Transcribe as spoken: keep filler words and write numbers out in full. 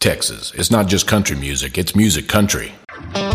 Texas. It's not just country music, it's music country.